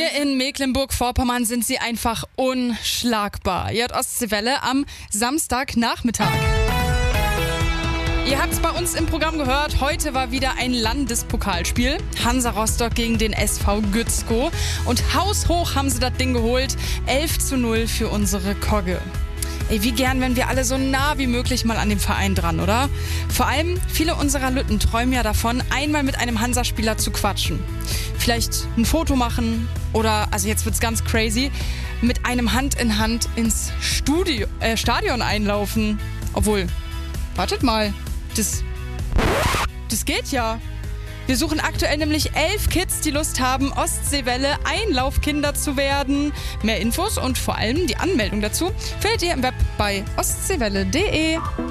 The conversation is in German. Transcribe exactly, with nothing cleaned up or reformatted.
Hier in Mecklenburg-Vorpommern sind sie einfach unschlagbar. Ihr hört Ostseewelle am Samstagnachmittag. Ihr habt es bei uns im Programm gehört, heute war wieder ein Landespokalspiel. Hansa Rostock gegen den S V Gützkow. Und haushoch haben sie das Ding geholt. elf zu null für unsere Kogge. Ey, wie gern wären wir alle so nah wie möglich mal an dem Verein dran, oder? Vor allem viele unserer Lütten träumen ja davon, einmal mit einem Hansa-Spieler zu quatschen. Vielleicht ein Foto machen oder, also jetzt wird's ganz crazy, mit einem Hand in Hand ins Studio, äh, Stadion einlaufen. Obwohl, wartet mal, das, das geht ja. Wir suchen aktuell nämlich elf Kids, die Lust haben, Ostseewelle Einlaufkinder zu werden. Mehr Infos und vor allem die Anmeldung dazu findet ihr im Web bei ostseewelle punkt de.